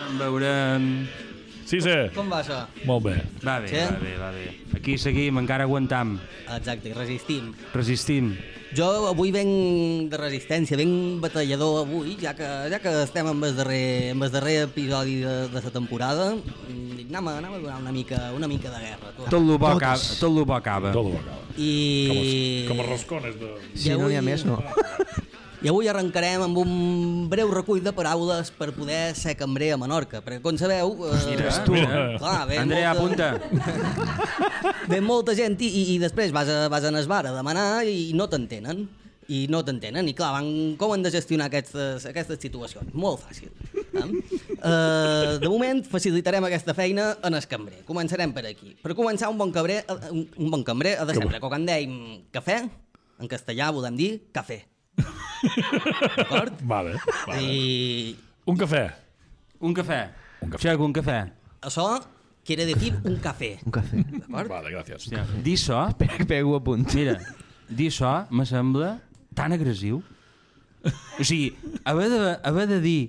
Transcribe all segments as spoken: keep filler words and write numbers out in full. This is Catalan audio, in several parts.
Veurem... Sí, sí. Com va això? Molt bé. Va bé, Sí? va bé, va bé. Aquí seguim, encara aguantam. Exacte, i resistim. Resistim. Jo avui venc de resistència, venc batallador avui, ja que, ja que estem amb el darrer, amb el darrer episodi de, de la temporada, dic, anem a, anem a donar una mica, una mica de guerra. Tu. Tot lo bo acaba. Tot lo bo acaba. Tot ho acaba. I... Com els, com els roscones de... I Si no n'hi ha avui- més, no. I avui arrencarem amb un breu recull de paraules per poder ser cambrer a Menorca, perquè com sabeu... Eh, Mira, tu. Clar, ve Andrea, molta, apunta. ve molta gent i, i, i després vas a, vas a Nesbar a demanar i no t'entenen. I no t'entenen. I clar, van, com han de gestionar aquestes, aquestes situacions? Molt fàcil. Eh? Uh, de moment facilitarem aquesta feina en el cambrer. Començarem per aquí. Per començar, un bon cambrer, un, un bon cambrer ha de sempre, quan dèiem cafè, en castellà volem dir cafè. D'acord? Vale, vale. I Un cafè. Un cafè. Un cafè. Xaco, un cafè. això quiere decir un cafè. Un cafè. D'acord? Vale, gràcies. Hòstia, dir això, Pego a punt. mira, dir això me sembla tan agressiu. O sigui, haver de, haver de dir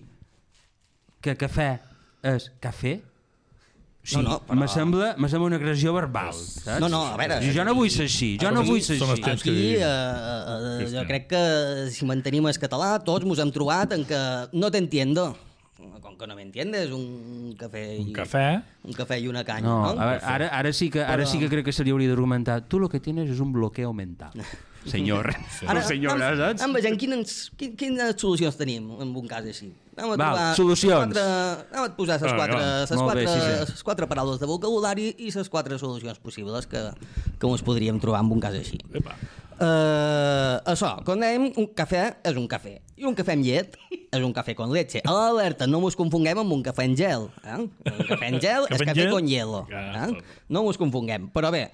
que cafè és cafè, o sigui, No, no, però- me sembla, me sembla una agressió verbal, saps? No, no, a veure, Jo no vull ser així, jo no Són- vull ser són els així. temps que Aquí, vivim. eh, eh, jo Cristian. crec que si mantenim el català, tots mos hem trobat en que no t'entiendo. Com que no m'entiendes, un cafè i, Un cafè. un cafè i una canya, No, no? a veure, ara, ara, sí que, ara Però- sí que crec que se li hauria d'argumentar. Tu lo que tienes és un bloqueo mental. Senyor. Ara, O senyora, anem, saps? anem veient quines, quin- quines solucions tenim en un cas així. Anem a Val, trobar solucions. Quatre, anem a posar les Ah, quatre, va. ses Molt bé, quatre, sí, sí. ses quatre paraules de vocabulari i les quatre solucions possibles que, que ens podríem trobar en un cas així. Epa. Uh, això, quan dèiem un cafè és un cafè i un cafè amb llet és un cafè con leche. Alerta, no mos confonguem amb un cafè en gel. Eh? Un cafè en gel és Cafè en cafè gel? con hielo. Ja, Eh? tot. No mos confonguem. Però bé,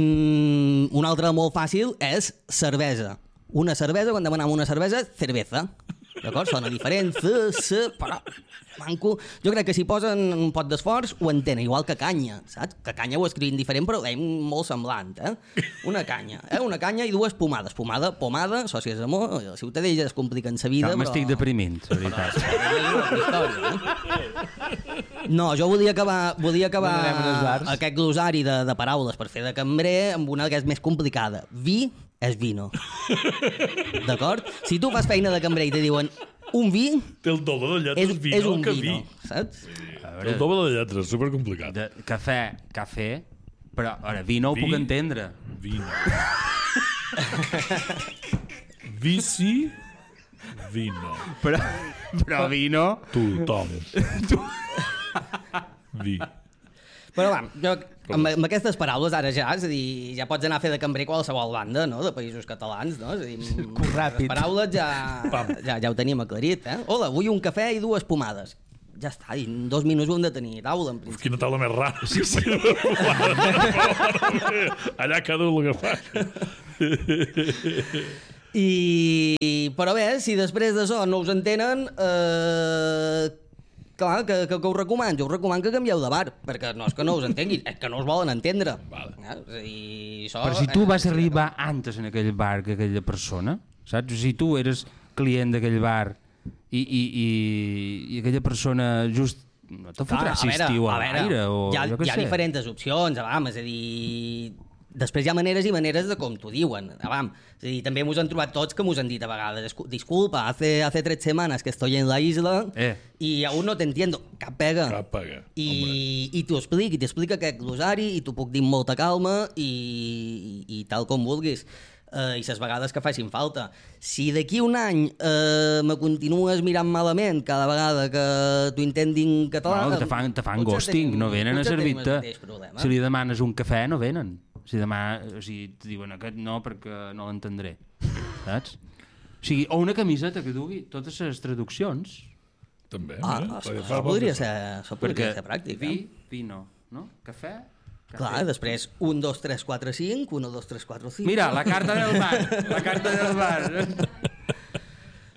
mm, un altre molt fàcil és cervesa. Una cervesa, quan demanem una cervesa, cerveza. D'acord? Sona diferent, c, c, però... Manco. Jo crec que si posen un pot d'esforç ho entenen, igual que canya, saps? Que canya ho escrivim diferent, però ho deim molt semblant, eh? Una canya, eh? Una canya i dues pomades. Pomada, pomada, sòcies d'amor, els ciutadans es compliquen sa vida, No, però... m'estic deprimint, la veritat. No, jo volia acabar, volia acabar No anem als bars. aquest glosari de, de paraules per fer de cambrer amb una que és més complicada. Vi és vino. D'acord? Si tu fas feina de cambrer i te diuen un vi, Té el doble de és, lletres vi, és no? un Que vino, vi. saps? Té el doble de lletres, supercomplicat. De cafè, cafè, però ara, vi no ho Vi. puc entendre. Vino. Vici, vino. Però, però vino... Tu, Tom. Vi. Però va, jo, amb, amb aquestes paraules ara ja, és a dir, ja pots anar a fer de cambrer qualsevol banda, no?, de països catalans, no? És a dir, amb Ràpid. les paraules ja, Pam. ja, ja ho tenim aclarit, eh? Hola, vull un cafè i dues pomades. Ja està, i en dos minuts ho hem de tenir a taula, en principi. Quina taula més rara. Sí, sí. Allà cada un l'agafat. I... Però bé, si després d'això no us entenen, eh... clar, que, que, que us recomano? Jo us recomano que canvieu de bar, perquè no és que no us entenguin, és que no us volen entendre. Vale. Eh? És a dir, això... Però si tu eh, vas arribar antes en aquell bar que aquella persona, saps? Si tu eres client d'aquell bar i, i, i, i aquella persona just no te fotrà si estiu a l'aire o hi ha, jo què hi ha sé. diferents opcions, avam, és a dir... Després hi ha maneres i maneres de com t'ho diuen, avam. És a dir, també mos han trobat tots que mos han dit a vegades "Escu- disculpa, hace, hace tres semanas que estoy en la isla Eh. y aún no te entiendo", cap pega. Cap paga. I, i t'ho explica, i t'explica aquest glosari i t'ho puc dir amb molta calma i, i, i tal com vulguis. Uh, i les vegades que facin falta. Si d'aquí un any uh, me continues mirant malament cada vegada que t'ho intentin català... No, te fan, te fan potser ghosting, tenim- no venen a potser tenim el servir-te. mateix problema. Si li demanes un cafè, no venen. Si demana, o sigui, te diuen aquest no perquè no l'entendré. Saps? O sigui, o una camiseta que dugui totes les traduccions. També. Ah, eh? això, Perquè això fa podria poc- ser, això podria Perquè ser pràctic. vi, Eh? vino, no? Cafè, cafè. Clar, després un, dos, tres, quatre, cinc, un, dos, tres, quatre, cinc... Mira, la carta del bar, la carta del bar.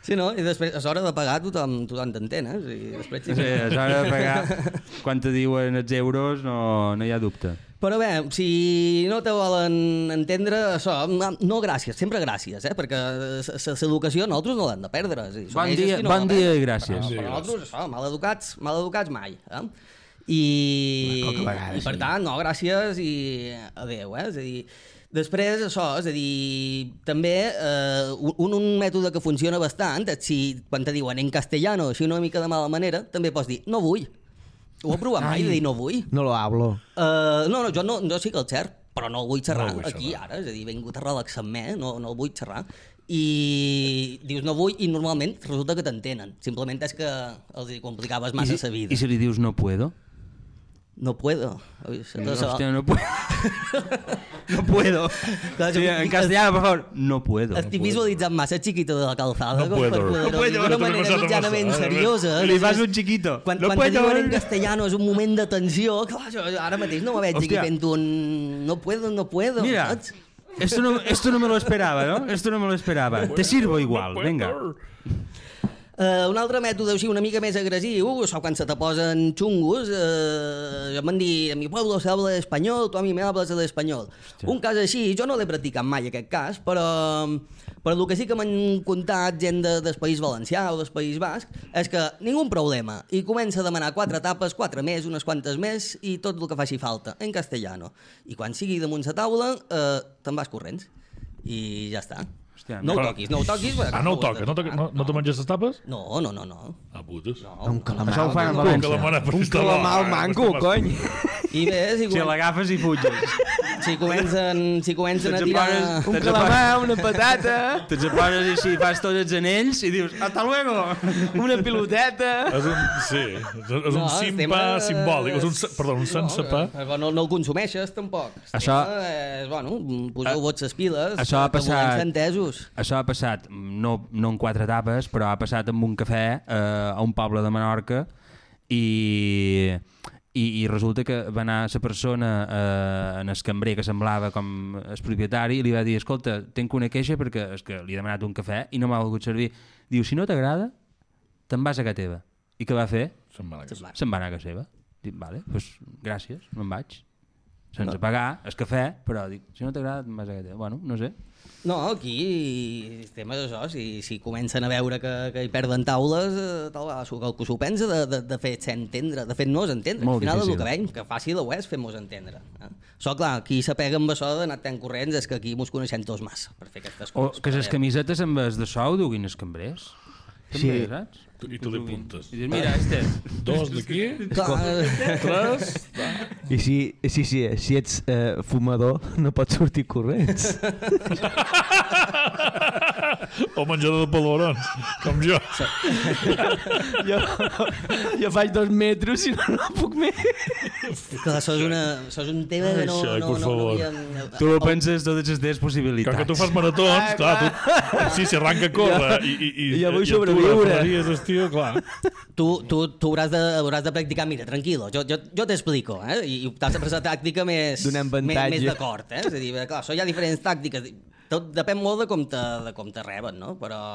Sí, no? I després, a l'hora de pagar, tothom, tothom t'entén, eh? I després sí Sí, que... a l'hora de pagar, quan te diuen els euros, no, no hi ha dubte. Però bé, si no te volen entendre, això, no gràcies, sempre gràcies, eh? Perquè l'educació nosaltres no l'hem de perdre. És a dir, són Bon ells dia, qui no bon la dia perden. i gràcies. Bon dia. Però nosaltres, això, maleducats, maleducats mai. Eh? I, vegada, i per tant, no, gràcies i adéu, eh? És a dir, després, això, és a dir, també eh, un, un mètode que funciona bastant és si quan te diuen en castellano, així una mica de mala manera, també pots dir no vull. Ho he provat mai de dir no vull? No lo hablo. Uh, no, no, jo no, no sí que el cert, però no vull xerrar No vull aquí xerrar. ara, és a dir, he vingut a relaxar-me, no, no vull xerrar. I dius no vull i normalment resulta que t'entenen. Simplement és que els hi complicaves I massa si, la vida. I si li dius no puedo? No puedo. Ui, se No, te se va. hòstia, no puedo. No puedo. Clar, Sí, jo- en castellà, per favor, no puedo. Estic visualitzant massa chiquito de la calzada No com per puedo. poder-ho No puedo. dir d'una També manera m'ha mitjanament passat, eh? seriosa. Li fas Després, un chiquito. Quan, No quan te puedo. diuen en castellano és un moment de tensió. Clar, jo, jo ara mateix no me veig aquí Hòstia. fent un no puedo, no puedo. Mira, saps? esto no, esto no me lo esperaba, ¿no? Esto no me lo esperaba. Te sirvo igual, venga. Uh, un altre mètode així una mica més agressiu, això quan se te posen xungos, uh, jo m'han dit, en mi pueblo se habla espanyol, tu a mi me hablas de l'espanyol. Un cas així, jo no l'he practicat mai aquest cas, però, però el que sí que m'han contat gent de, del País Valencià o del País Basc és que ningú problema, i comença a demanar quatre tapes, quatre més, unes quantes més, i tot el que faci falta, en castellano. I quan sigui damunt la taula, uh, te'n vas corrents. I ja està. Hòstia, No ho però- toquis, no ho toquis. perquè Ah, no ho ho has toca, de no, toca, tocar. no, no te menges les tapes? No, no, no, no. Ah, putes. No. Un calamar. Això ho fan a manco. Un València. calamar, però Un està bo. calamar al Ah, manco, està cony. I bé, si, Si comen l'agafes i fuges. si comencen, si comencen a Te'ls tirar... aposes- Un Te'ls calamar, una patata, Te'ls poses així, fas tots els anells i dius, hasta luego. una piloteta. És un, sí, és, és No, un el simpa tema és- simbòlic. És un, se- perdó, un sense pa. No, no, no el consumeixes, tampoc. El Això- tema és, bueno, poseu-vos les piles, Això ha que volem passat- ser entesos. Això ha passat, no, no en quatre etapes, però ha passat amb un cafè eh, a un poble de Menorca i, i, i resulta que va anar la persona eh, en el cambrer que semblava com el propietari i li va dir, escolta, tenc una queixa perquè és que li he demanat un cafè i no m'ha volgut servir. Diu, si no t'agrada, te'n vas a casa teva. I què va fer? Se'n va a la casa. Se'n va anar a casa seva. Dic, vale, doncs gràcies, me'n vaig. Sense pagar el cafè, però dic, si no t'agrada, te'n vas a casa teva. Bueno, no sé. No, aquí el tema és això, si, si comencen a veure que, que hi perden taules, eh, tal, el que s'ho pensa de, de, de fet s'entendre, de fet no s'entendre. Molt Al final és el difícil. que veiem, que fàcil ho és fer-nos entendre. Eh? Això, clar, qui s'apega amb això d'anar tan corrents és que aquí mos coneixem tots massa per fer aquestes O coses. que les Però bé. camisetes amb els de sou duguin els cambrers. Sí. També, saps? I tu li apuntes. I dius, mira, este. Dos d'aquí, Clar, eh, tres... I si, sí, sí, si ets eh, fumador, no pots sortir corrents. O menjador de pelorons, com jo. jo, jo faig dos metres i no, no puc més. clar, això és, una, això és un tema que no, Ai, no, per no, no, favor. havíem... Tu ho penses totes les teves possibilitats. Com que tu fas maratons, clar, tu... Sí, si arranca a córrer i, i, i, Jo vull i atura sobreviure. Ferreries, estiu, clar. Tu, tu, tu hauràs, de, hauràs de practicar, mira, tranquil·lo, jo, jo, jo t'explico, eh? I, i t'has de presar tàctica més, Donem més, avantatge. més d'acord, eh? És a dir, clar, això hi ha diferents tàctiques, tot depèn molt de com te, de com te reben, no? Però